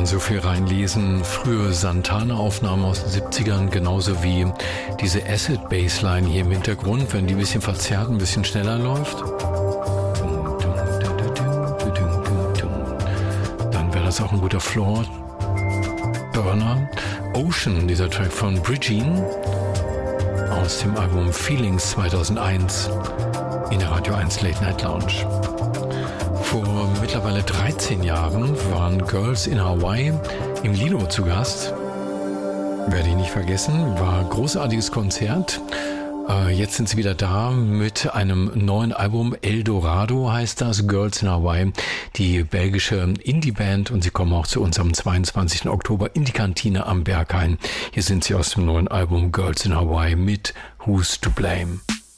man so viel reinlesen. Frühe Santana-Aufnahmen aus den 70ern, genauso wie diese Acid-Bassline hier im Hintergrund, wenn die ein bisschen verzerrt, ein bisschen schneller läuft. Dann wäre das auch ein guter Floor-Burner. Ocean, dieser Track von Brigitte aus dem Album Feelings 2001 in der Radio 1 Late Night Lounge. Vor mittlerweile 13 Jahren waren Girls in Hawaii im Lido zu Gast. Werde ich nicht vergessen, war ein großartiges Konzert. Jetzt sind sie wieder da mit einem neuen Album. Eldorado heißt das, Girls in Hawaii, die belgische Indie-Band, und sie kommen auch zu uns am 22. Oktober in die Kantine am Berghain. Hier sind sie aus dem neuen Album Girls in Hawaii mit Who's to Blame.